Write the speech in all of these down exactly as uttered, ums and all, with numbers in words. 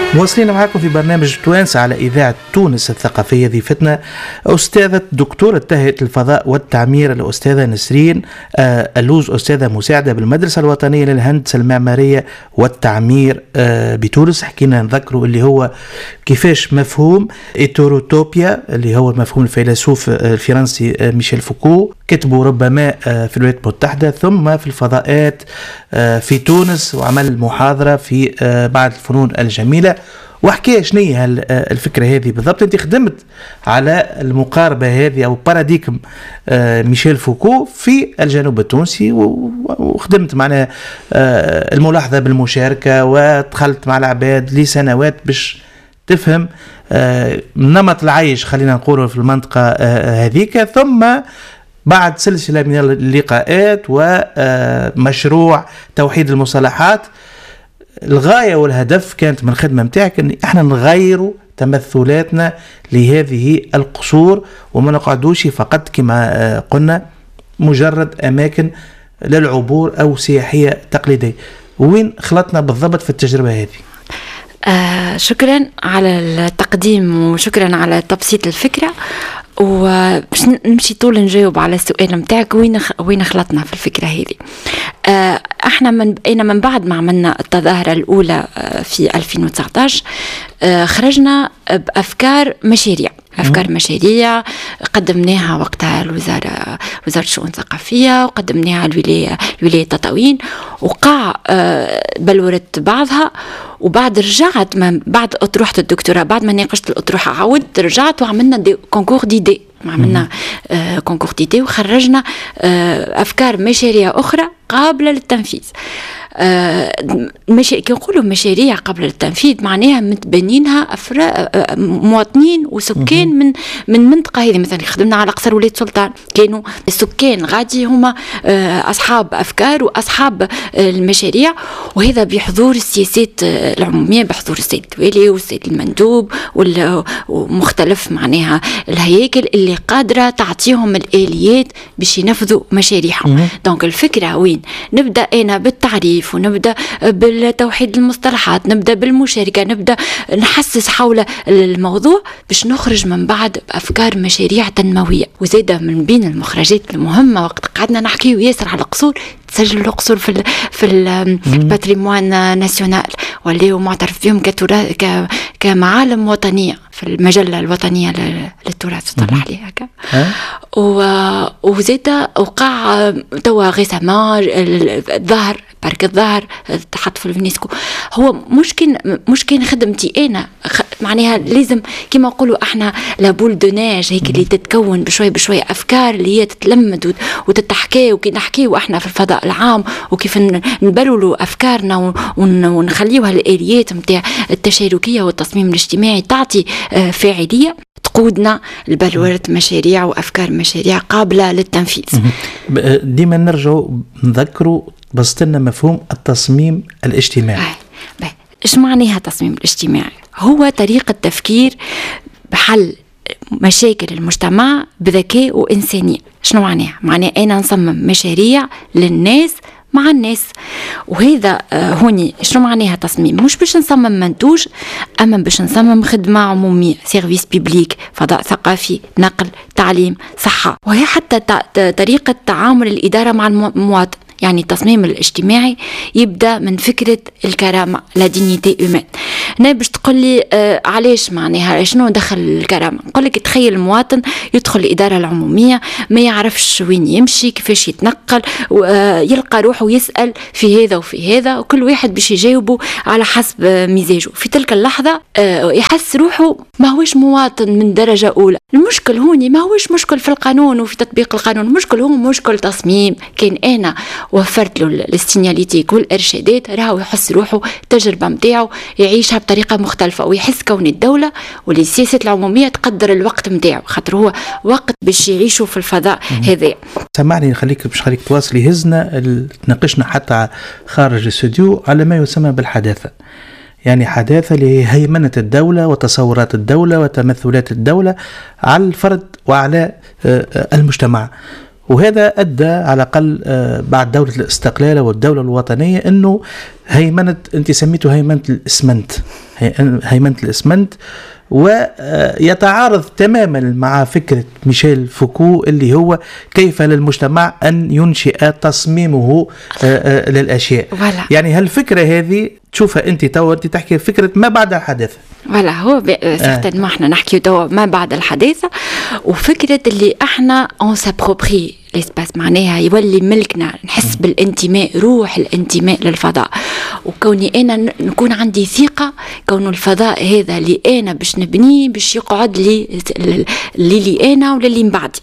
مواصلين معكم في برنامج توانسة على إذاعة تونس الثقافية. ضيفتنا أستاذة دكتورة تهيئة الفضاء والتعمير الأستاذة نسرين اللوز، أستاذة مساعدة بالمدرسة الوطنية للهندسة المعمارية والتعمير بتونس. حكينا نذكروا اللي هو كيفاش مفهوم إيتوروتوبيا اللي هو المفهوم الفيلسوف الفرنسي ميشيل فوكو كتبوا ربما في الولايات المتحدة ثم في الفضاءات في تونس، وعمل محاضرة في بعض الفنون الجميلة وحكي شنية الفكرة هذه بالضبط. انت خدمت على المقاربة هذه او باراديكم ميشيل فوكو في الجنوب التونسي، وخدمت معنا الملاحظة بالمشاركة ودخلت مع العباد لسنوات باش تفهم نمط العيش خلينا نقوله في المنطقة هذيك. ثم بعد سلسلة من اللقاءات ومشروع توحيد المصطلحات، الغاية والهدف كانت من الخدمة متاعك ان احنا نغيروا تمثلاتنا لهذه القصور وما نقعدوش فقط كما قلنا مجرد اماكن للعبور او سياحية تقليدية. وين خلطنا بالضبط في التجربة هذه؟ آه شكرا على التقديم وشكرا على تبسيط الفكرة، وباش نمشي طول نجاوب على السؤال متاعك وين وين خلطنا في الفكرة هذه. آه احنا من بقينا من بعد ما عملنا التظاهرة الأولى في ألفين وتسعطاش آه خرجنا بأفكار مشاريع أفكار مشاريع قدمناها وقتها الوزارة وزارة الشؤون الثقافية، وقدمناها الولاية الولاية تطاوين، وقع بلورت بعضها. وبعد رجعت من بعد أطروحة الدكتوراه، بعد ما ناقشت الأطروحة عودت رجعت وعملنا دي كونكور ديدي عملنا آه كونكور ديدي وخرجنا آه أفكار مشاريع أخرى قابلة للتنفيذ. آه مش كي نقولوا مشاريع قبل التنفيذ معناها متبنينها أفراد مواطنين وسكان من من منطقة هذه. مثلا خدمنا على قصر ولاد سلطان، كانوا السكان غادي هما آه أصحاب أفكار وأصحاب آه المشاريع، وهذا بحضور السياسات آه العمومية، بحضور السيد الوالي والسيد المندوب ومختلف معناها الهياكل اللي قادرة تعطيهم الآليات باش ينفذوا مشاريعهم. دونك الفكرة وين نبدأ أنا بالتعريف ونبدأ بالتوحيد المصطلحات، نبدأ بالمشاركة، نبدأ نحسس حول الموضوع باش نخرج من بعد بأفكار مشاريع تنموية. وزيادة من بين المخرجات المهمة وقت قعدنا نحكي وياسر على قصور، تسجل القصور في ال في الباتريموان ناسيونال واللي معترف بهم كتراث كمعالم وطنية في المجلة الوطنية للتراث طلع عليها هكا. وزيادة وقع توا غسما الظهر بارك الظهر تحط في اليونسكو. هو مشكل مشكل خدمتي انا معناها لازم كما نقولوا احنا لابول دوناج هيك اللي تتكون بشوي بشوي افكار اللي هي تتلمد وتتحكي، وكي نحكيو احنا في الفضاء العام وكيف نبللوا افكارنا ونخليوها الاليات نتاع التشاركيه والتصميم الاجتماعي تعطي فاعليه تقودنا لبلورة مشاريع وافكار مشاريع قابله للتنفيذ. ديما نرجع نذكروا بسطنا مفهوم التصميم الاجتماعي. ايش معناها التصميم الاجتماعي؟ هو طريقة تفكير بحل مشاكل المجتمع بذكاء وإنسانية. شنو معناها؟ معناها أنا نصمم مشاريع للناس مع الناس. وهذا آه هوني شنو معناها تصميم؟ مش باش نصمم منتوج، أما باش نصمم خدمة عمومية، سيرفيس بيبليك، فضاء ثقافي، نقل، تعليم، صحة. وهي حتى طريقة تعامل الإدارة مع المواطن. يعني التصميم الاجتماعي يبدأ من فكرة الكرامة، لا دينيتي هيومان. هنا باش تقول لي آه علاش معناها شنو دخل الكرامة؟ نقول لك تخيل المواطن يدخل الإدارة العمومية ما يعرفش وين يمشي كيفاش يتنقل، آه يلقى روحه يسأل في هذا وفي هذا، وكل واحد باش يجاوبه على حسب مزاجه. في تلك اللحظة آه يحس روحه ما هوش مواطن من درجة أولى. المشكل هوني ما هوش مشكل في القانون وفي تطبيق القانون، المشكل هو مشكل تصميم. كان أنا وفرت له الاستيناليتيك والإرشادات راهو يحس روحه التجربة متاعه يعيشها بطريقة مختلفة، ويحس كون الدولة والسياسات العمومية تقدر الوقت متاعه، خاطر هو وقت باش يعيشوا في الفضاء هذا. سمعني نخليك باش خليك تواصلي. هزنا تناقشنا حتى خارج الاستوديو على ما يسمى بالحداثة، يعني حداثة لهيمنة الدولة وتصورات الدولة وتمثلات الدولة على الفرد وعلى المجتمع. وهذا أدى على الأقل بعد دولة الاستقلال والدولة الوطنية أنه هيمنة، أنت سميته هيمنة الإسمنت، هيمنة الإسمنت، ويتعارض تماما مع فكرة ميشيل فوكو اللي هو كيف للمجتمع أن ينشئ تصميمه للأشياء. ولا. يعني هالفكرة هذه تشوفها أنت تو أنت تحكي فكرة ما بعد الحداثة. ولا هو سيغتن ما احنا نحكي تو ما بعد الحداثة، وفكرة اللي احنا on s'approprie l'espace، معناها يولي ملكنا، نحس بالانتماء، روح الانتماء للفضاء. وكوني انا نكون عندي ثقة كون الفضاء هذا اللي انا باش نبنيه باش يقعد لي اللي لي انا وللي من بعدي.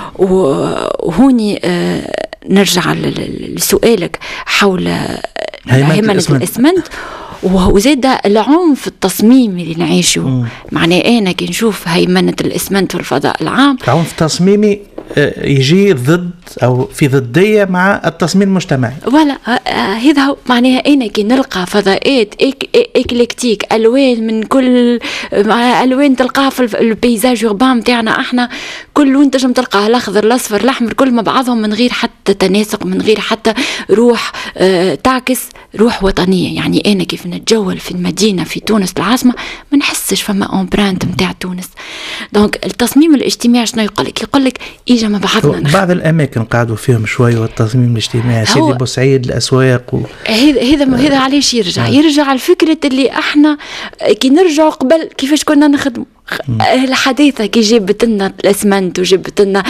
وهوني اه نرجع لسؤالك حول هيمنة الإسمنت، وزاد العنف التصميمي اللي نعيشه. معناه أنا كي نشوف هيمنة الإسمنت والفضاء العام، العنف التصميمي يجي ضد أو في ضدية مع التصميم المجتمعي. ولا هذا هو معناها أنا كي نلقى فضاءات إكليكتيك، ألوان من كل ألوان تلقاها في البيزاج يوربان متاعنا احنا، كل لون تجم تلقاها الأخضر الأصفر الأحمر كل ما بعضهم من غير حتى تناسق، من غير حتى روح اه تعكس روح وطنية. يعني أنا كيف نتجول في المدينة في تونس العاصمة ما نحسش فما امبرانت متاع تونس. دونك التصميم الاجتماعي شنو يقولك؟ يقولك إجا ما بعضنا بعض الأماكن قاعدوا فيهم شوي والتصميم الاجتماعي، سيدي بوسعيد الأسواق و... هذا هذا هذا علاش يرجع آه. يرجع الفكرة اللي احنا كي نرجعوا قبل كيفاش كنا نخدم الحديثة كي جابت لنا الاسمنت وجابت لنا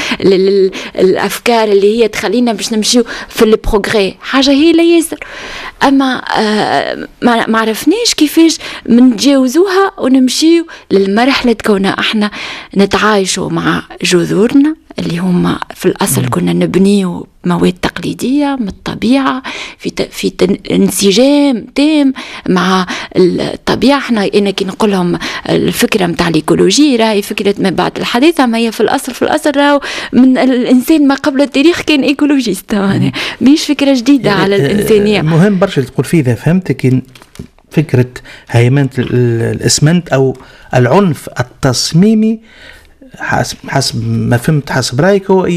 الافكار اللي هي تخلينا باش نمشيو في البروغري، حاجه هي لا ياسر. اما آه ما عرفناش كيفاش نتجاوزوها ونمشيو للمرحله كونا احنا نتعايشوا مع جذورنا اللي هم في الأصل كنا نبنيه مواد تقليدية من الطبيعة في في انسجام تام مع الطبيعة. احنا أنا كي نقولهم الفكرة متاع الإيكولوجي راهي فكرة ما بعد الحداثة، ما هي في الأصل في الأصل راهو من الإنسان ما قبل التاريخ كان إيكولوجيست، مش فكرة جديدة على الإنسانية. مهم برشا تقول فيه إذا فهمتك فكرة هيمنة الإسمنت أو العنف التصميمي حسب حسب ما فهمت حسب رايك هو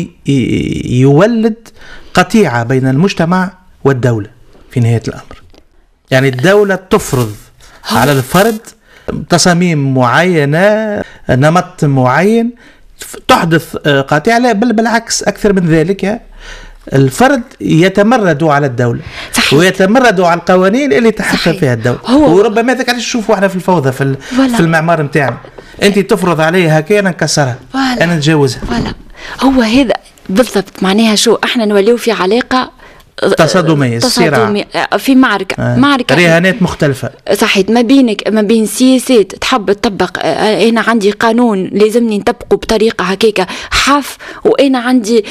يولد قطيعة بين المجتمع والدولة في نهاية الأمر. يعني الدولة تفرض على الفرد تصاميم معينة، نمط معين، تحدث قطيعة. لا بل بالعكس أكثر من ذلك، الفرد يتمرد على الدولة. صحيح. ويتمرد على القوانين اللي تحكم فيها الدولة. وربما ذاك علاش نشوفوا احنا في الفوضى في, في المعمار نتاعنا، انت تفرض عليها هكا انا نكسرها انا نتجاوزها. ولا هو هذا بالضبط معناها شو احنا نوليو في علاقة تصادمية تصادمية في معركة آه. معركة رهانات مختلفة. صحيح، ما بينك ما بين سياسات تحب تطبق، أنا عندي قانون لازمني نطبقه بطريقة هكيكة حاف، وأنا عندي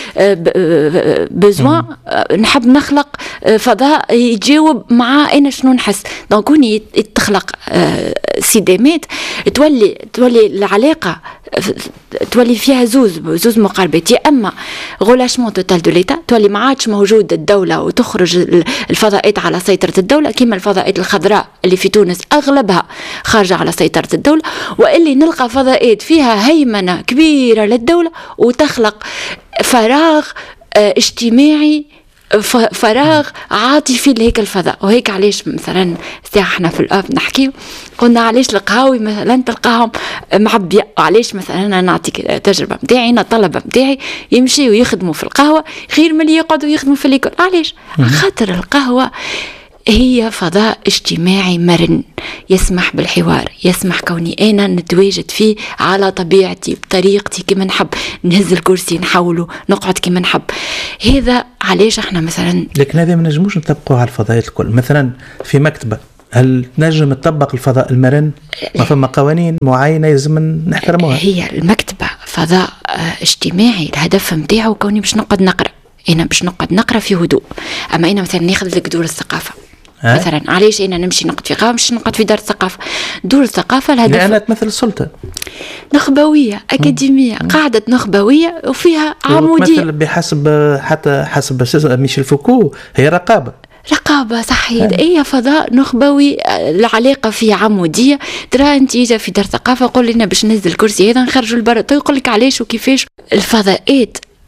بزوان نحب نخلق فضاء يجاوب مع أنا شنو نحس. دونك هوني تخلق صدامات تولي تولي العلاقة تولي فيها زوز زوز مقاربات، يا اما غولاشمون توتال دو ليتا تولي ما عادش موجود الدوله وتخرج الفضاءات على سيطره الدوله، كما الفضاءات الخضراء اللي في تونس اغلبها خارجه على سيطره الدوله، واللي نلقى فضاءات فيها هيمنه كبيره للدوله وتخلق فراغ اجتماعي، فراغ عاطفي لهيك الفضاء. وهيك علاش مثلا ساعة احنا في الأب نحكي قلنا علاش القهاوي مثلا تلقاهم معبية، وعلاش مثلا أنا نعطيك تجربة متاعي، أنا طلبة متاعي يمشيوا يخدموا في القهوة خير من اللي يقعدوا يخدموا في الإيكول. علاش؟ خاطر القهوة هي فضاء اجتماعي مرن يسمح بالحوار، يسمح كوني أنا نتواجد فيه على طبيعتي بطريقتي كما نحب، نهز الكرسي نحوله نقعد كما نحب. هذا علاش احنا مثلا لكن هذا ما نجموش نطبقوه على الفضاءات الكل. مثلا في مكتبة هل تنجم تطبق الفضاء المرن؟ ما فما قوانين معينة يلزم نحترموها. هي المكتبة فضاء اجتماعي، الهدف متاعه كوني باش نقعد نقرأ، أنا باش نقعد نقرأ في هدوء. أما أنا مثلا ناخذ لك دور الثقافة أه؟ مثلا علاش أنا نمشي نقعد في قهوة مش نقعد في دار الثقافة؟ دور الثقافة الهدف لأنها تمثل السلطة، نخبوية أكاديمية، مم. قاعدة نخبوية وفيها عمودية، تمثل بحسب حتى حسب ميشيل فوكو هي رقابة رقابة. صحيح، هي فضاء نخبوي، العلاقة فيه عمودية. ترى أنت إجا في دار ثقافة قول لنا باش ننزل الكرسي هذا نخرجوا البرد، يقول لك علاش وكيفاش. الفضاءات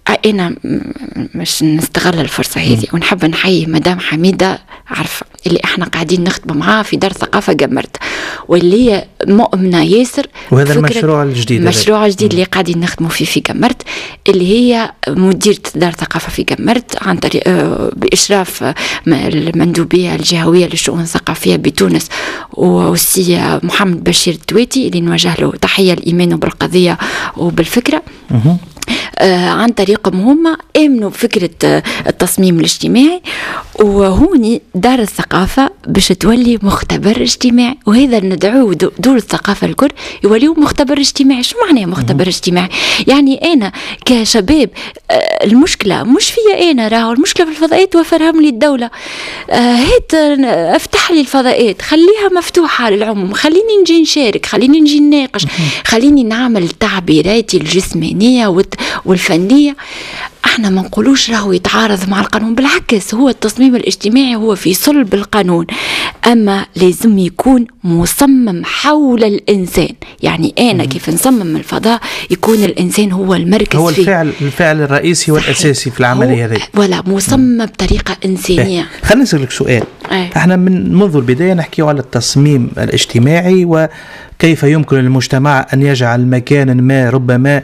أنا مش نستغل الفرصة هذه ونحب نحيي مدام حميدة عارفة اللي احنا قاعدين نخدم معاه في دار ثقافة جمرت واللي هي مؤمنة ياسر. وهذا المشروع الجديد المشروع الجديد اللي قاعدين نخدموا فيه في جمرت اللي هي مديرة دار ثقافة في جمرت عن طريق بإشراف المندوبية الجهوية للشؤون الثقافية بتونس والسي محمد بشير التويتي اللي نوجه له تحية الإيمان بالقضية وبالفكرة. آه عن طريقهم هم آمنوا بفكرة آه التصميم الاجتماعي وهوني دار الثقافة باش تولي مختبر اجتماعي وهذا ندعوه دور الثقافة الكل يوليوا مختبر اجتماعي. شو معناه مختبر اجتماعي؟ يعني أنا كشباب آه المشكلة مش فيا أنا راهو المشكلة في الفضاءات وفرهم لي الدولة. آه هيت افتح لي الفضاءات خليها مفتوحة للعموم خليني نجي نشارك خليني نجي نناقش خليني نعمل تعبيراتي الجسمانية والفنية. احنا ما نقولوش راهو يتعارض مع القانون بالعكس هو التصميم الاجتماعي هو في صلب القانون اما لازم يكون مصمم حول الانسان. يعني انا كيف نصمم الفضاء يكون الانسان هو المركز هو فيه الفعل الفعل الرئيسي والاساسي في العمليه هذه ولا مصمم بطريقه انسانيه. اه. خلينا نسألك سؤال. اه. احنا من منذ البدايه نحكي على التصميم الاجتماعي وكيف يمكن للمجتمع ان يجعل مكانا ما ربما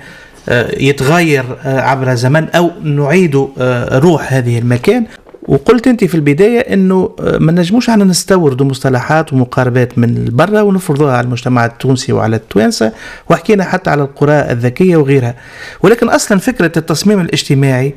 يتغير عبر زمن أو نعيد روح هذه المكان. وقلت أنت في البداية أنه ما نجموش عنا نستوردوا مصطلحات ومقاربات من برا ونفرضوها على المجتمع التونسي وعلى التوانسة وحكينا حتى على القرى الذكية وغيرها. ولكن أصلا فكرة التصميم الاجتماعي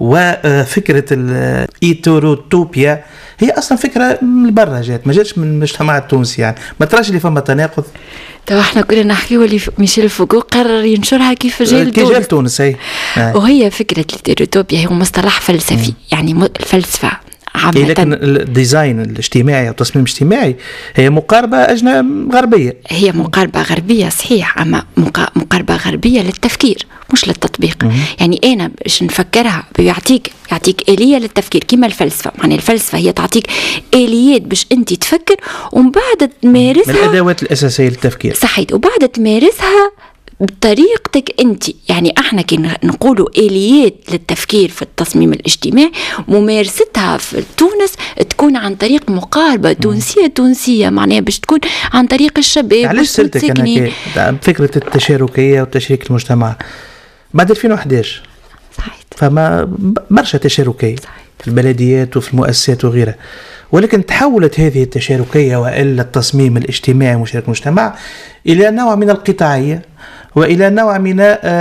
وفكرة الإيتوروتوبيا هي أصلا فكرة من برا جات ما جاتش من المجتمع التونسي. يعني ما تراش اللي فما تناقض؟ تو احنا كنا نحكي واللي ميشيل فوكو قرر ينشرها كيف جال تونس, جال تونس هي. وهي فكرة الإيتوروتوبيا هو مصطلح فلسفي م. يعني الفلسفة عامة. إيه لكن الديزاين الاجتماعي أو التصميم الاجتماعي هي مقاربة أجنبية غربية. هي مقاربة غربية صحيح أما مقاربة غربية للتفكير مش للتطبيق. م- يعني أنا باش نفكرها بيعطيك يعطيك آلية للتفكير كما الفلسفة. يعني الفلسفة هي تعطيك آليات باش أنت تفكر ومن بعد تمارسها من الأدوات الأساسية للتفكير صحيح وبعد تمارسها بطريقتك أنت. يعني احنا كي نقولوا آليات للتفكير في التصميم الاجتماعي ممارستها في تونس تكون عن طريق مقاربة تونسية تونسية معناها باش تكون عن طريق الشباب. علاش سألتك أنا فكرة التشاركية وتشريك المجتمع بعد ألفين وإحدى عشر صحيح فما برشا تشاركية في البلديات وفي المؤسسات وغيرها ولكن تحولت هذه التشاركية وإلا التصميم الاجتماعي ومشاركة المجتمع إلى نوع من القطاعية وإلى نوع من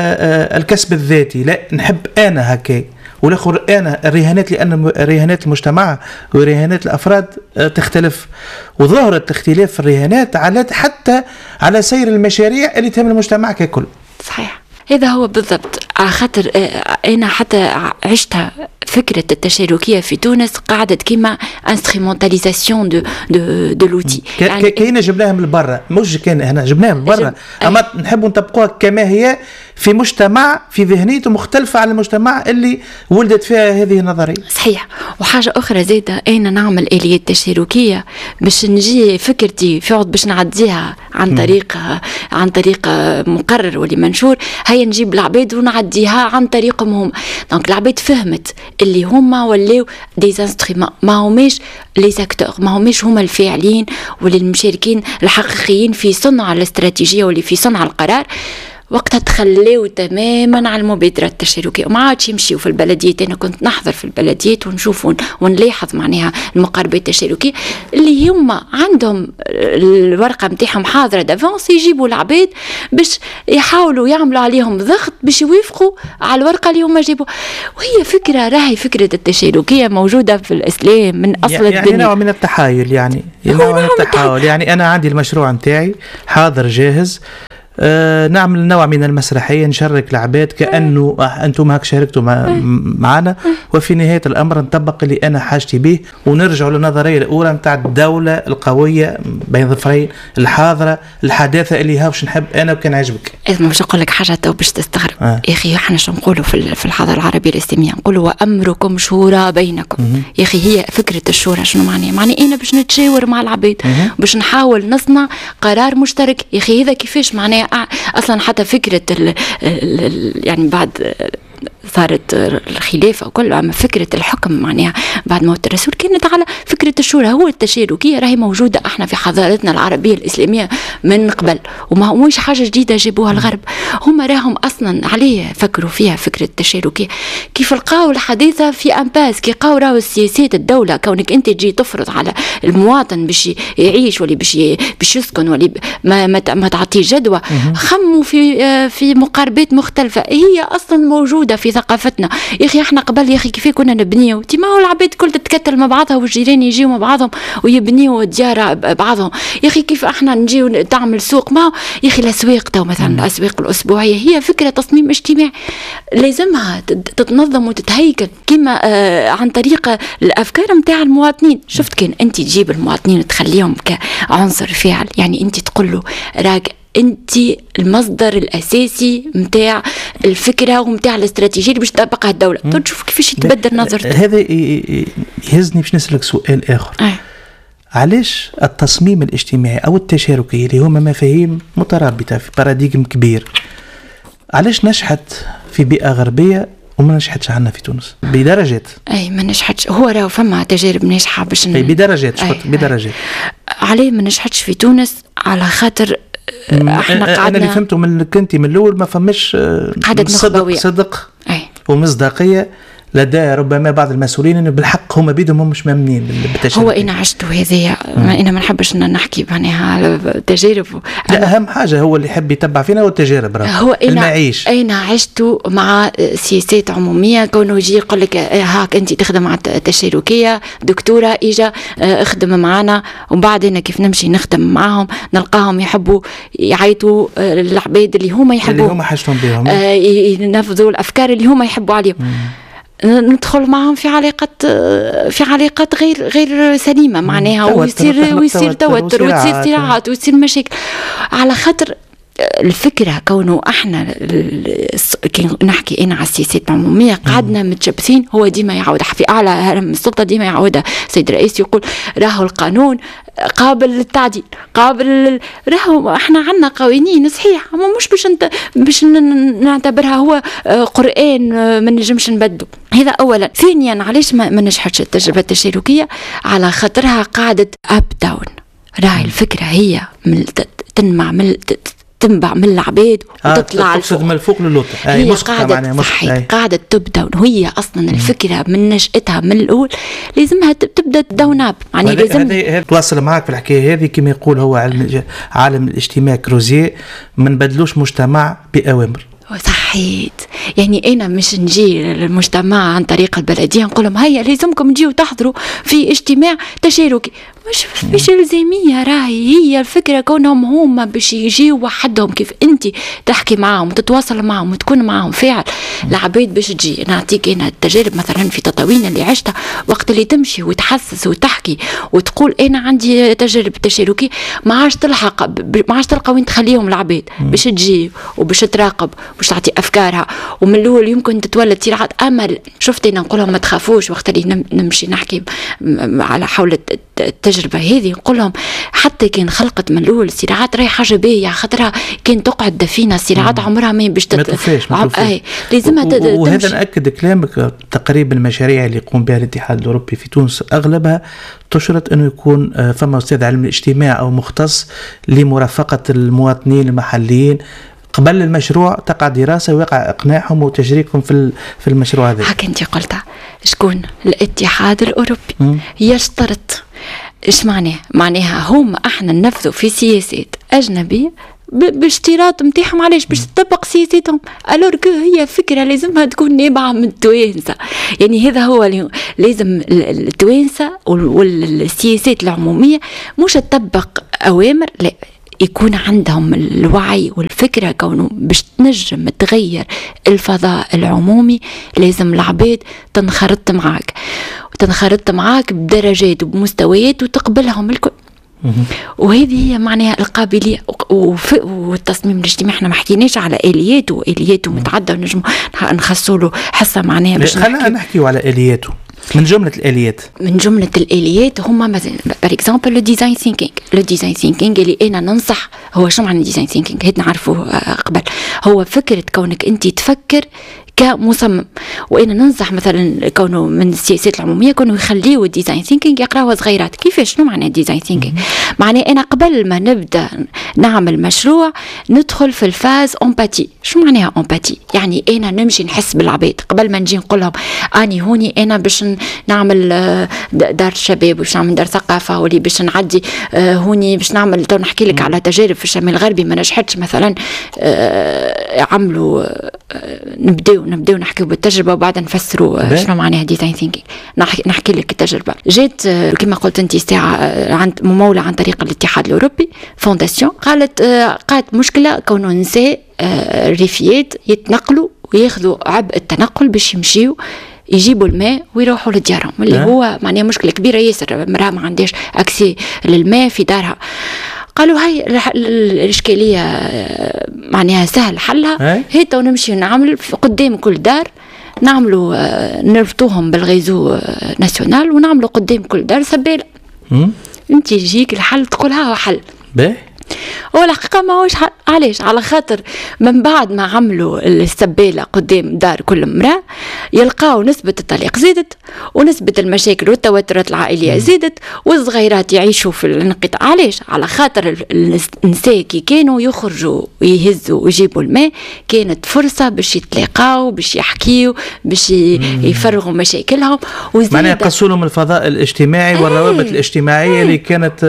الكسب الذاتي. لا نحب أنا هكي والآخر أنا الرهانات لأن رهانات المجتمع ورهانات الأفراد تختلف وظهرت اختلاف في الرهانات على حتى على سير المشاريع اللي تهم المجتمع ككل. صحيح هذا هو بالضبط. خاطر أنا حتى عشتها فكرة التشاركية في تونس قاعدت كما انسترومنتاليزاسيون دو دو دو لوتي. يعني كاينه جبناها من برا مش كان هنا جبناها من برا اما نحبوا نطبقوها كما هي في مجتمع في ذهنيته مختلفة عن المجتمع اللي ولدت فيها هذه النظرية. صحيح. وحاجة أخرى زيادة أنا نعمل آليات تشاركية باش نجي فكرتي في عود باش نعديها عن طريق م. عن طريق مقرر واللي منشور هيا نجيب العباد ونعديها عن طريقهم هم. دونك العباد فهمت اللي هما ولاو دي انسترومون ما هماش لي زاكتور ما هماش هما الفاعلين واللي المشاركين الحقيقيين في صنع الاستراتيجية واللي في صنع القرار. وقتها تخليوا تماما على المبادرة التشاركية وما عادش يمشيوا في البلديات. أنا كنت نحضر في البلديات ونشوف ونلاحظ معناها المقاربات التشاركية اللي هم عندهم الورقة متاعهم حاضرة دافونس يجيبوا العباد باش يحاولوا يعملوا عليهم ضغط باش يوافقوا على الورقة اللي هم جيبوا. وهي فكرة راهي فكرة التشاركية موجودة في الإسلام من أصل يعني الدنيا. يعني نوع من التحايل يعني نوع من التحايل. يعني أنا عندي المشروع متاعي حاضر جاهز آه نعمل نوع من المسرحية نشارك العباد كأنه أنتم هاك شاركتوا مع معنا وفي نهاية الأمر نطبق اللي أنا حاجتي به ونرجع للنظرية الأولى متاع الدولة القوية بين ظفرين الحاضرة الحداثة اللي هاوش نحب أنا وكان عجبك. إذا مش أقول لك حاجة تو باش تستغرب آه. يا أخي إحنا شو نقولوا في في الحضارة العربية الإسلامية نقولوا وأمركم شورى بينكم. مم. يا أخي هي فكرة الشورى شنو معناه؟ معناه أنا باش نتشاور مع العباد باش نحاول نصنع قرار مشترك. يا أخي هذا كيفاش معناه معناها اصلا حتى فكره ال ال يعني بعد صارت الخلافة وكل، أما فكرة الحكم معناها بعد موت الرسول كانت على فكرة الشورى. هو التشاركية راهي موجودة احنا في حضارتنا العربية الإسلامية من قبل، وما مش حاجة جديدة جابوها الغرب، هما راهم أصلا عليه فكروا فيها فكرة التشاركية. كيف لقاو الحديثة في أمباس، كي لقاو راهو السياسات الدولة كونك أنت تجي تفرض على المواطن باش يعيش ولا باش باش يسكن ولا ما ما, ما تعطيه جدوى، خموا في في مقاربات مختلفة هي أصلا موجودة في ثقافتنا. يا اخي احنا قبل يا اخي كيف كنا نبنيو تي ما هو العباد كل تتكتل مع بعضها والجيران يجيو مع بعضهم ويبنيو ديار بعضهم. يا اخي كيف احنا نجيو تعمل سوق، ما يا اخي الاسواق تو مثلا الاسواق الاسبوعيه هي فكره تصميم اجتماعي لازمها تتنظم وتتهيكل كما آه عن طريق الافكار نتاع المواطنين. شفت كان انت تجيب المواطنين تخليهم كعنصر فاعل، يعني انت تقول له راك انت المصدر الاساسي متاع الفكره ومتاع الاستراتيجيه اللي باش تطبقها الدوله، تشوف كيفاش يتبدل نظرته. هذا يهزني باش نسالك سؤال اخر. أي. علاش التصميم الاجتماعي او التشاركي اللي هما مفاهيم مترابطه في باراديغم كبير، علاش نجحت في بيئه غربيه وما نجحتش عندنا في تونس بدرجات؟ اي ما نجحتش، هو راه فما تجارب ناجحه باش اي بدرجات شفت بدرجات. عليه ما نجحتش في تونس على خاطر احنا قعدنا. انا اللي فهمته من كنتي من الاول ما فماش صدق صدق أي. ومصداقيه لدى ربما بعض المسؤولين انه بالحق هما بيدهم هم مش مامنين بالتشارك. هو انا عشته هذه، انا ما نحبش نحكي معناها على تجارب. لا اهم حاجه هو اللي يحب يتبع فينا هو التجارب، راه هو المعيش. انا عشته مع سياسات عموميه، كونه يجي يقول لك هاك انت تخدم مع التشاركيه دكتوره اجا اخدم معنا، ومن بعد انا كيف نمشي نخدم معاهم نلقاهم يحبوا يعيطوا العباد اللي هما يحبوا اللي هما حاجتهم بهم ينفذوا الافكار اللي هما يحبوا عليهم. ندخل معهم في علاقات في علاقات غير غير سليمه معناها، ويصير ويصير توتر وتصير صراعات ويصير مشاكل على خاطر الفكرة. كونه احنا كي نحكي انا على السياسات العمومية قعدنا متشبثين، هو ديما يعود في اعلى هرم السلطة ديما يعودها السيد الرئيس يقول راهو القانون قابل للتعديل قابل، راهو احنا عندنا قوانين صحيح اما مش باش انت باش نعتبرها هو قرآن ما نجمش نبدو. هذا اولا. ثانيا علاش ما نجحتش التجربة التشاركية؟ على خاطرها قاعدة اب داون. راهي الفكرة هي من تنمع من تنبع من العباد وتطلع الفوق من الفوق للوطن. هي قاعدة صحيح قاعدة تبدأ، وهي أصلا الفكرة من نشأتها من الأول لازمها تبدأ داون اب. يعني لازم هذه تواصل معك في الحكاية هذه كما يقول هو علم عالم الاجتماع كروزيه، ما نبدلوش مجتمع بأوامر. صحيت. يعني أنا مش نجي للمجتمع عن طريق البلدية نقول لهم هيا لازمكم تجيوا تحضروا في اجتماع تشاركي، مش مش الزامية. راهي هي الفكرة كونهم هما باش يجيوا وحدهم، كيف أنت تحكي معهم وتتواصل معهم وتكون معهم فاعل العباد باش تجي. نعطيك أنا التجارب مثلا في تطاوين اللي عشتها، وقت اللي تمشي وتحسس وتحكي وتقول أنا عندي تجارب تشاركي، ما عادش تلحق ما عادش تلقى وين تخليهم العباد باش تجي وباش تراقب باش تعطي أفكارها. ومن الأول يمكن تتولد صراعات أمل. شفت أنا نقولهم ما تخافوش، وقت اللي نمشي نحكي على حول التجربة هذه نقول لهم حتى كان خلقت من الأول الصراعات راهي حاجة باهية، خاطرها كان تقعد دفينة الصراعات عمرها ما باش تتفاش أي لازمها تمشي. وهذا نأكد كلامك. تقريبا المشاريع اللي يقوم بها الاتحاد الأوروبي في تونس أغلبها تشرط أنه يكون فما أستاذ علم الاجتماع أو مختص لمرافقة المواطنين المحليين قبل المشروع، تقع دراسة ويقع إقناعهم وتشريكهم في في المشروع هذا. هكا أنت قلتها. شكون؟ الاتحاد الأوروبي يشترط. إيش معناه؟ معناها هم احنا ننفذوا في سياسات أجنبية باشتراط متاعهم. علاش؟ باش تطبق سياساتهم. ألور كو هي فكرة لازمها تكون نابعة من التوانسة. يعني هذا هو اللي لازم التوانسة والسياسات العمومية مش تطبق أوامر، لا يكون عندهم الوعي والفكرة كونه باش تنجم تغير الفضاء العمومي لازم العباد تنخرط معاك وتنخرط معاك بدرجات وبمستويات وتقبلهم الكل. وهذه هي معناها القابلية والتصميم الاجتماعي. احنا ما حكيناش على آلياته وآلياته متعدة ونجم نخصوا له حصة معناها باش خلينا نحكي على آلياته. من جملة الآليات من جملة الآليات هما مثلا بار اكزامبل لو ديزاين ثينكينج. لو ديزاين ثينكينج اللي أنا ننصح هو شو معنى ديزاين ثينكينج؟ هيك نعرفوه قبل. هو فكرة كونك أنت تفكر كمصمم. وانا ننصح مثلا كونه من السياسات العموميه كونه يخليوا الديزاين ثينكينج يقراوها صغيرات. كيفاش؟ شنو معنى الديزاين ثينكينج؟ معناه انا قبل ما نبدا نعمل مشروع ندخل في الفاز امباتي. شو معناها امباتي؟ يعني انا نمشي نحس بالعباد قبل ما نجي نقول لهم اني هوني انا باش نعمل دار شباب، باش نعمل دار ثقافه، واللي باش نعدي هوني باش نعمل. تو نحكي لك على تجارب في الشمال الغربي ما نجحتش مثلا، عملوا نبداو نبداو نحكيو بالتجربه وبعد نفسروا شنو معناها ديزاين ثينكينج. نحكي, نحكي لك التجربه. جات كما قلت انت ساعه عند مموله عن طريق الاتحاد الاوروبي فونداسيون، قالت قالت مشكله كونه نساء الريفيات يتنقلوا وياخذوا عبء التنقل باش يمشيو يجيبوا الماء ويروحوا لديارهم، اللي هو معناها مشكله كبيره ياسر. مراه ما عندهاش اكسي للماء في دارها. قالوا هاي الإشكالية معناها سهل حلها، هي تو نمشي نعمل قدام كل دار، نعملوا نربطوهم بالغيزو ناسيونال ونعملوا قدام كل دار سبالة. انت يجيك الحل تقول ها هو حل باهي، والحقيقة ما هوش حل. علاش؟ على خاطر من بعد ما عملوا السبالة قدام دار كل امرأة يلقاو نسبة الطلاق زادت، ونسبة المشاكل والتوترات العائلية زادت، والصغيرات يعيشوا في الانقطاع. علاش؟ على خاطر النساء كي كانوا يخرجوا ويهزوا ويجيبوا الماء كانت فرصة باش يتلاقاو، باش يحكيوا، باش يفرغوا مشاكلهم. معناها يقصوا لهم الفضاء الاجتماعي والروابط الاجتماعية اللي كانت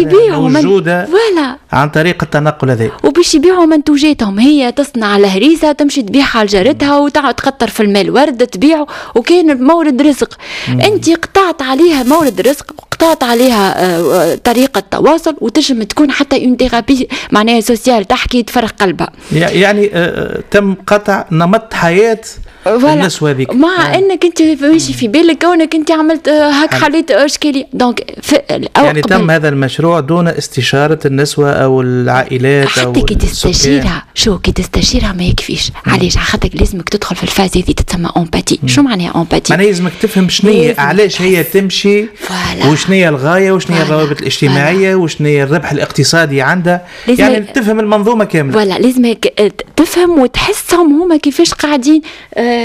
موجودة ولا عن طريق التنقل هذا، وباش يبيعوا منتوجاتهم. هي تصنع الهريسة تمشي تبيعها لجارتها وتقعد تقطر في المال ورد تبيعه، وكان مورد رزق. مم. انت قطعت عليها مورد رزق، وقطعت عليها آه طريقة تواصل، وتجم تكون حتى اون ثيرابي معناها سوسيال تحكي تفرغ قلبها. يعني آه تم قطع نمط حياة الناس هذيك، مع آه. انك انت ماشي في بالك كونك انت عملت هاك حليت اشكاليه. دونك يعني تم هذا المشروع دون استشاره النسوه او العائلات حتى او كي تستشيرها. شو كي تستشيرها ما يكفيش. علاش؟ خاطر لازمك تدخل في الفاز هذه تتسمى امباتي. شو معناها امباتي؟ معناها لازمك تفهم شنو علاش هي تمشي، وشنو هي الغايه، وشنو هي الروابط الاجتماعيه، وشنو هي الربح الاقتصادي عندها. يعني تفهم المنظومه كامله. ولا لازمك تفهم وتحسهم هما كيفاش قاعدين آه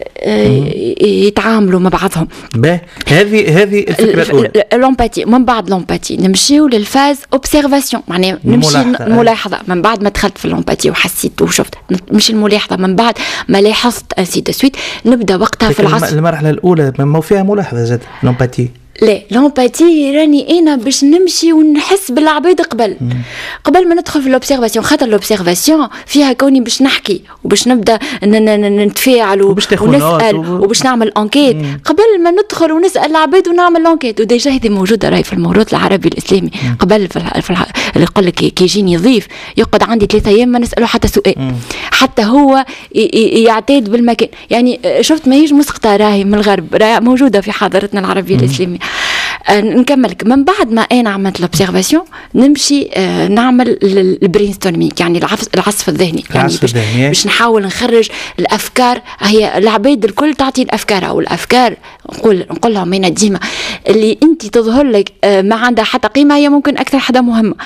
يتعاملوا مع بعضهم. باهي، هذه هذه الفكره الاولى. الامباتي. من بعد الامباتي نمشيو للفاز اوبسيرفاسيون، معناها نمشي الملاحظه. من بعد ما دخلت في الامباتي وحسيت وشفت نمشي الملاحظه. من بعد ما لاحظت انسي دو سويت نبدا وقتها في العصر. المرحله الاولى ما فيها ملاحظه زاد الامباتي. لا، لومباتي راني انا باش نمشي ونحس بالعباد قبل مم. قبل ما ندخل في لوبسيرفاسيون. خاطر لوبسيرفاسيون فيها كوني باش نحكي وباش نبدا نتفاعل ونسال و... وباش نعمل انكيت مم. قبل ما ندخل ونسال العباد ونعمل انكيت. وديجا هذه موجوده راهي في الموروث العربي الاسلامي. مم. قبل في, الح... في الح... اللي يقول لك كي يجيني ضيف يقعد عندي ثلاثة ايام ما نساله حتى سؤال مم. حتى هو ي... يعتاد بالمكان. يعني شفت ما هيش مسقطه راهي من الغرب، راهي موجوده في حضارتنا العربيه الاسلاميه. آه نكملك. من بعد ما انا عملت لوبسيرفاسيون نمشي آه نعمل البرين ستورمينغ، يعني العصف, العصف الذهني. يعني باش, باش نحاول نخرج الافكار. هي العباد الكل تعطي الافكار، او الافكار نقول نقول لهم انا ديما اللي انت تظهر لك آه ما عندها حتى قيمه هي ممكن اكثر حدا مهمه.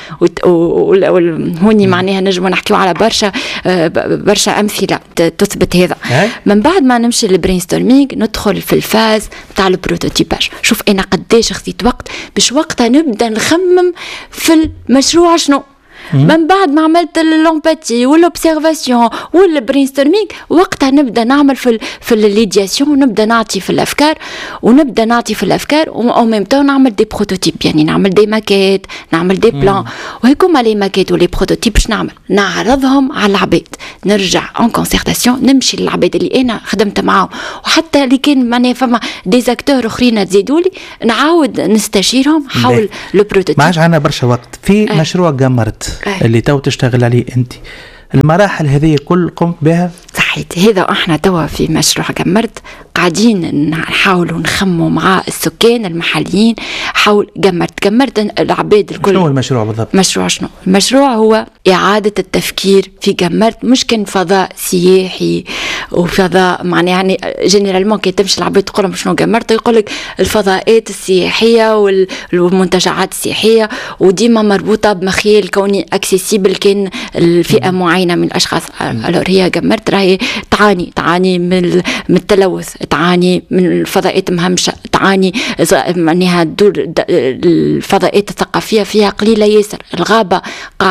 هوني معناها نجموا نحكيو على برشا آه برشا امثله تثبت هذا. من بعد ما نمشي للبرين ستورمينغ ندخل في الفاز تاع البروتوتيباج. شوف انا قديش خذيت وقت باش وقتها نبدا نخمم في المشروع شنو. من بعد ما عملت اللومباتي والأوبسيرفاسيون والبرينستورمينغ وقتها نبدا نعمل في ال في الليدياسيون، ونبدا نعطي في الافكار ونبدا نعطي في الافكار او ميم طون نعمل دي بروتوتيب، يعني نعمل دي ماكيت، نعمل دي بلان. وهيكم لي ماكيت ولي بروتوتيب باش نعمل نعرضهم على العباد، نرجع اون كونسيرتاسيون نمشي للعباد اللي انا خدمت معاهم، وحتى اللي كان معناها فما دي زاكتور اخرين تزيدوا لي نعاود نستشيرهم حول لو بروتوتيب. ما عادش عندنا برشا وقت في آه. مشروع قمرت آه. اللي تو تشتغل عليه انت، المراحل هذه كل قمت بها صحيت. هذا احنا توا في مشروع جمرت قاعدين نحاولوا نخموا مع السكان المحليين حول جمرت جمرت العباد الكل. شنو المشروع بالضبط؟ مشروع شنو؟ المشروع هو إعادة التفكير في جمرت، مش كان فضاء سياحي وفضاء معناه يعني جنرالمون كي تمشي العباد تقول لهم شنو جمرت يقول لك الفضاءات السياحية والمنتجعات السياحية، وديما مربوطة بمخيل كوني اكسيسيبل كان الفئة معينة من الأشخاص. الور هي جمرت راهي تعاني تعاني من من التلوث، تعاني من الفضاءات مهمشة، تعاني معناها الدور الفضاءات الثقافية فيها قليلة ياسر. الغابة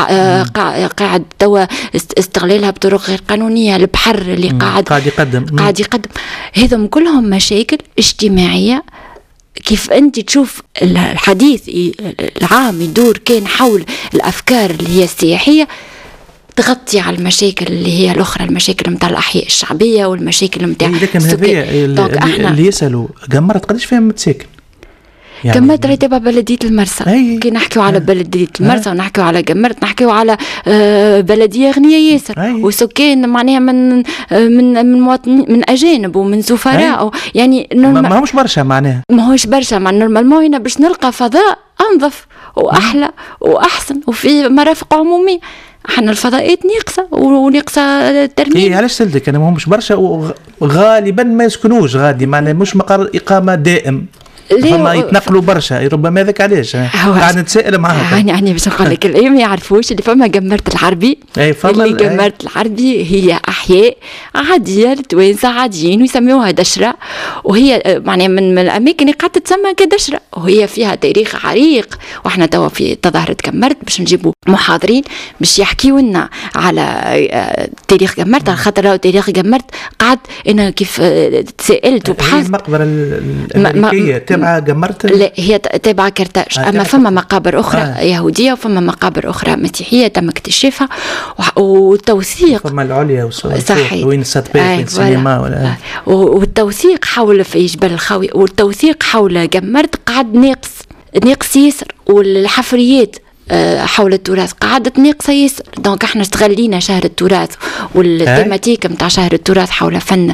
قاعد توا استغلالها بطرق غير قانونية، البحر اللي قاعد قاعد يقدم قاعد يقدم هذم كلهم مشاكل اجتماعية. كيف أنت تشوف الحديث العام يدور كان حول الأفكار اللي هي السياحية تغطي على المشاكل اللي هي الأخرى، المشاكل متاع الأحياء الشعبية والمشاكل متاع السكان. اللي, اللي يسألوا جمرت قديش فيها متساكن؟ يعني جمرت راهي تبع بلدية المرسى. كي نحكيو على بلدية المرسى ونحكيو على جمرت نحكيو على بلدية غنية ياسر وسكان معناها من من من مواطنين من أجانب ومن سفراء يعني ما هوش برشا معناها ما هوش برشا مع نورمالمون هنا باش نلقى فضاء أنظف وأحلى وأحسن وفي مرافق عمومية. احنا الفضاءات ناقصه وناقصه الترميم. اي علاش سلتك انا ما همش برشا وغالبا ما يسكنوش غادي معناها مش مقر اقامه دائم، هما يتنقلوا برشا ربما هذاك علاش قاعد نتسائل معاهم. يعني يعني باش نقول لك الايام ما يعرفوش اللي فما جمرت العربي. اي فما اللي جمرت العربي هي احياء عاديه التوانسه عاديين ويسميوها دشره، وهي معناها من, من الاماكن اللي قاعده تسمى كدشره وهي فيها تاريخ عريق. واحنا توا في تظاهره جمرت باش نجيبوا محاضرين باش يحكيوا لنا على تاريخ جمرت، على خاطر تاريخ جمرت قعد انا كيف تسائلت وبحثت. المقبره الامريكيه تابعه جمرت؟ لا هي تابعه كرتاج. اما فما مقابر اخرى آه. يهوديه وفما مقابر اخرى مسيحيه تم اكتشافها والتوثيق. فما العليا والصحيح وين السطبيك آه. السينما ولا آه. والتوثيق حول في جبل الخاوي والتوثيق حول جمرت قعد ناقص ناقص ياسر، والحفريات حول التراث قعدت ناقصه ياسر. دونك احنا استغلينا شهر التراث والتيماتيك نتاع شهر التراث حول فن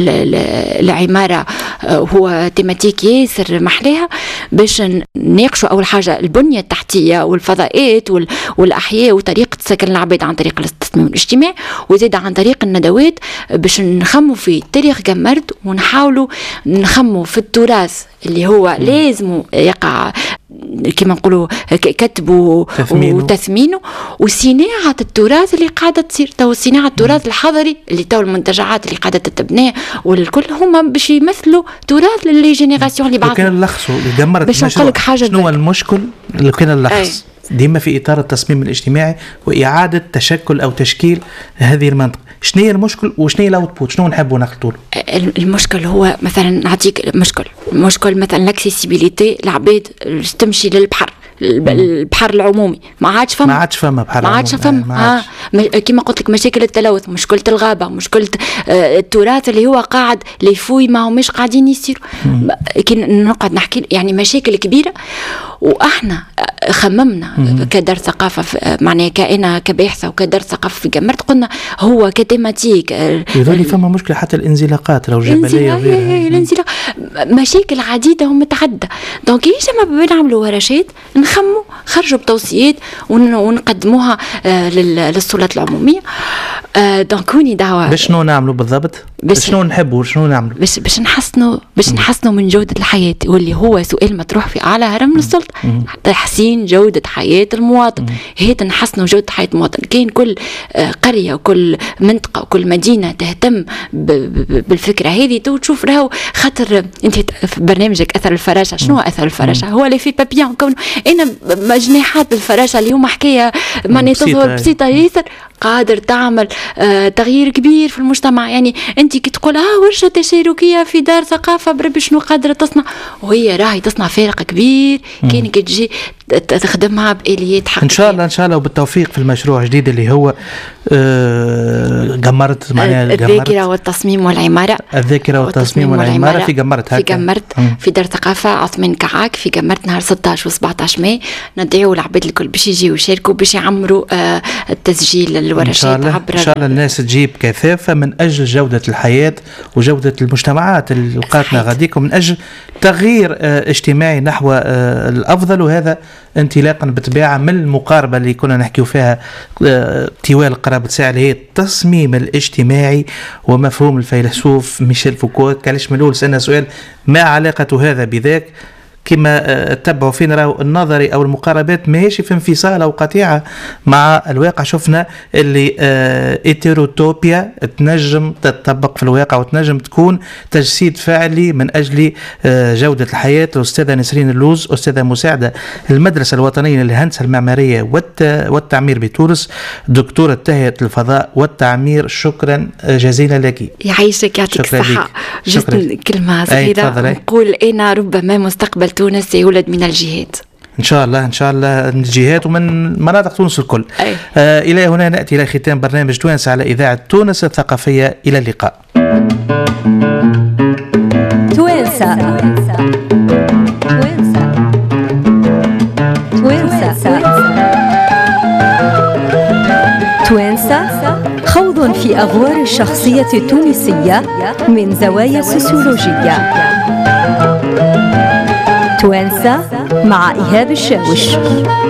العماره هو تيماتيك ياسر محلاها باش نناقشوا اول حاجه البنيه التحتيه والفضاءات والاحياء وطريقه سكن العباد عن طريق التصميم الاجتماعي، وزيد عن طريق الندوات باش نخموا في تاريخ جمرت ونحاولوا نخموا في التراث اللي هو لازم يقع كما نقولوا كتبوا وتثمينه وصناعة التراث اللي قاعدة تصير تو، صناعة التراث الحضري اللي تو المنتجعات اللي قاعدة تتبنى والكل هما باش يمثلوا تراث للي جينيراسيون اللي بعد. كان نلخصوا جمرت باش نقول لك حاجة شنو المشكل اللي كان نلخص ديما في إطار التصميم الاجتماعي وإعادة تشكل أو تشكيل هذه المنطقة. شنو هي المشكل وشنو هي الاوتبوت؟ شنو نحبوا نخلطوا له؟ المشكل هو مثلا نعطيك مشكل مشكل مثلا الاكسيسيبيليتي العباد تمشي للبحر البحر العمومي ما عادش فما ما عادش فما بحر ما عادش فما آه. كما قلت لك مشاكل التلوث، مشكله الغابه، مشكله آه التراث اللي هو قاعد ليفوي ما همش قاعدين يصيروا. كي نقعد نحكي يعني مشاكل كبيره واحنا خممنا مم. كدار ثقافه معناها كائنه كباحثه وكدار ثقافه في جمرت قلنا هو كتيماتيك يظل فما مشكله حتى الانزلاقات لو جبليه وغيرها الانزلاق مشاكل عديده ومتعدده. دونك ايش ما بنعملوا ورشات نخموا خرجوا بتوصيات ونقدموها للسلطات العموميه. دونك هوني دعوه باش شنو نعملوا بالضبط؟ باش شنو نحبوا شنو نعملوا؟ باش باش نحسنوا باش نحسنوا من جوده الحياه واللي هو سؤال مطروح في اعلى هرم من السلطه، تحسين جوده حياه المواطن. هيك نحسنوا جوده حياه المواطن. كاين كل قريه وكل منطقه وكل مدينه تهتم بالفكره هذه تو تشوف راهو خاطر انت في برنامجك اثر الفراشه. شنو اثر الفراشه؟ هو اللي في بابيون كون انا جناحات الفراشه اللي هما حكايه معناتها تظهر بسيطه ياسر قادر تعمل آه تغيير كبير في المجتمع. يعني انت انت كي تقول ها ورشه تشاركيه في دار ثقافه بربي شنو قادره تصنع، وهي راهي تصنع فارق كبير كان كي تجي تخدمها بآليات حقيقية. ان شاء الله ان شاء الله وبالتوفيق في المشروع الجديد اللي هو آه قمرت معناها الذاكره والتصميم والعماره. الذاكره والتصميم والعماره في قمرت هكا. في قمرت في دار ثقافه عثمان كعاك في قمرت نهار ستة عشر و سبعة عشر ماي. ندعيو العباد الكل باش يجيو يشاركوا باش يعمروا آه التسجيل الورشات عبر ان شاء الله الناس تجيب كثافه من اجل جوده الحياه وجوده المجتمعات اللي لقاتنا غاديك، ومن اجل تغيير آه اجتماعي نحو آه الافضل، وهذا انطلاقا بالطبيعه من المقاربه اللي كنا نحكيو فيها آه طوال قرابه ساعه اللي هي التصميم الاجتماعي ومفهوم الفيلسوف ميشيل فوكو. كانش من الاول سألنا سؤال ما علاقه هذا بذاك، كما تتبعوا فينا راهو النظري او المقاربات ماشي في انفصال او قطيعه مع الواقع. شفنا اللي ايتيروتوبيا تنجم تطبق في الواقع وتنجم تكون تجسيد فعلي من اجل جوده الحياه. الاستاذه نسرين اللوز، استاذه مساعده المدرسه الوطنيه للهندسه المعماريه والتعمير بتونس، دكتوره تهيئه الفضاء والتعمير، شكرا جزيلا لك. يعيشك يعطيك الصحه. جست كلمه صغيره نقول انا ربما مستقبل تونس يولد من الجهاد. إن شاء الله إن شاء الله الجهات ومن مناطق تونس الكل. آه إلى هنا نأتي إلى ختام برنامج توانس على إذاعة تونس الثقافية. إلى اللقاء. توانسة توانسة توانسة خوض في أغوار الشخصية التونسية من زوايا سوسيولوجية. توانسة مع إيهاب الشاوش.